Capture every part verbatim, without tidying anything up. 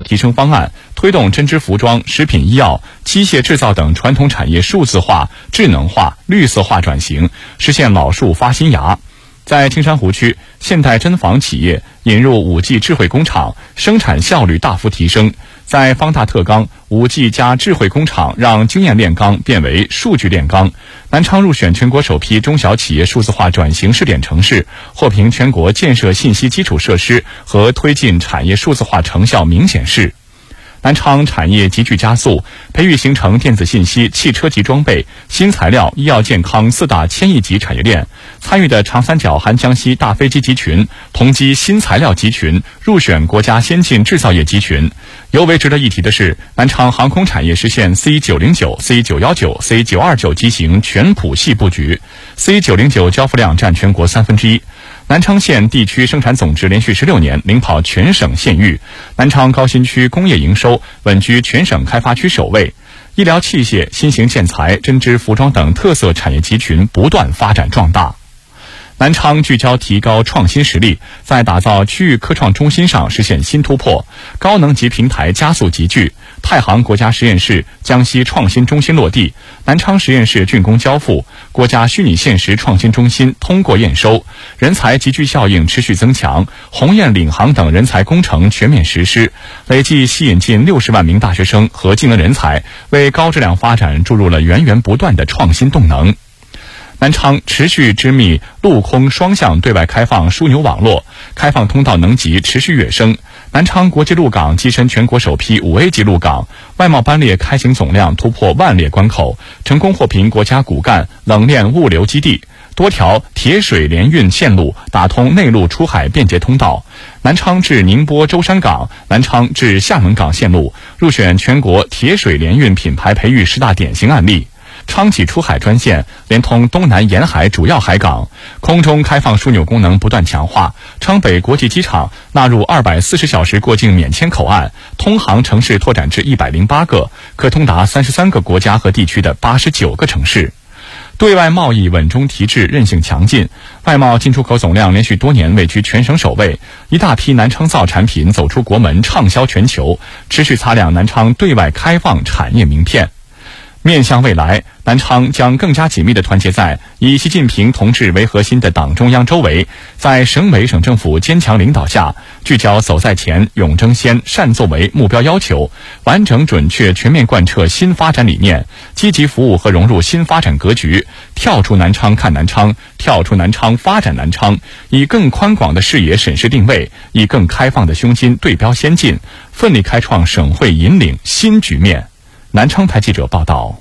提升方案，推动针织服装、食品医药、机械制造等传统产业数字化、智能化、绿色化转型，实现老树发新芽。在青山湖区，现代针纺企业引入 五 G 智慧工厂，生产效率大幅提升。在方大特钢， 五 G 加智慧工厂让经验炼钢变为数据炼钢。南昌入选全国首批中小企业数字化转型试点城市，获评全国建设信息基础设施和推进产业数字化成效明显市。南昌产业急剧加速，培育形成电子信息、汽车级装备、新材料、医药健康四大千亿级产业链。参与的长三角含江西大飞机集群、同基新材料集群入选国家先进制造业集群。尤为值得一提的是，南昌航空产业实现 C 九零九、C 九一九、C 九二九机型全谱系布局 ，C 九零九交付量占全国三分之一。南昌县地区生产总值连续十六年领跑全省县域，南昌高新区工业营收稳居全省开发区首位。医疗器械、新型建材、针织服装等特色产业集群不断发展壮大。南昌聚焦提高创新实力，在打造区域科创中心上实现新突破，高能级平台加速集聚。太行国家实验室江西创新中心落地，南昌实验室竣工交付，国家虚拟现实创新中心通过验收，人才集聚效应持续增强，鸿雁领航等人才工程全面实施，累计吸引近六十万名大学生和技能人才，为高质量发展注入了源源不断的创新动能。南昌持续织密陆空双向对外开放枢纽网络，开放通道能级持续跃升。南昌国际陆港跻身全国首批 五 A 级陆港，外贸班列开行总量突破万列关口，成功获评国家骨干冷链物流基地。多条铁水联运线路打通内陆出海便捷通道。南昌至宁波舟山港、南昌至厦门港线路入选全国铁水联运品牌培育十大典型案例。昌济出海专线连通东南沿海主要海港，空中开放枢纽功能不断强化。昌北国际机场纳入二百四十小时过境免签口岸，通航城市拓展至一百零八个，可通达三十三个国家和地区的八十九个城市。对外贸易稳中提质，韧性强劲，外贸进出口总量连续多年位居全省首位，一大批南昌造产品走出国门，畅销全球，持续擦亮南昌对外开放产业名片。面向未来，南昌将更加紧密地团结在以习近平同志为核心的党中央周围，在省委省政府坚强领导下，聚焦走在前、勇争先、善作为目标要求，完整准确全面贯彻新发展理念，积极服务和融入新发展格局，跳出南昌看南昌，跳出南昌发展南昌，以更宽广的视野审视定位，以更开放的胸襟对标先进，奋力开创省会引领新局面。南昌台记者报道。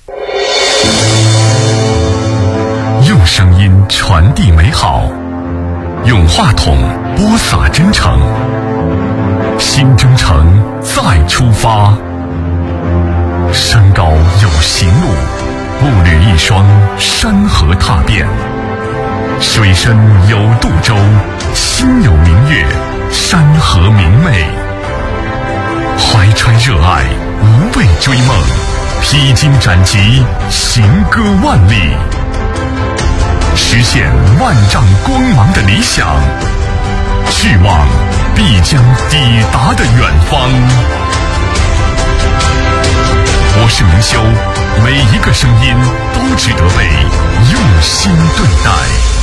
用声音传递美好，用话筒播撒真诚，新征程再出发。山高有行路，步履一双，山河踏遍；水深有渡舟，心有明月，山河明媚。怀揣热爱，无畏追梦，披荆斩棘，行歌万里，实现万丈光芒的理想，去往必将抵达的远方。我是明修，每一个声音都值得被用心对待。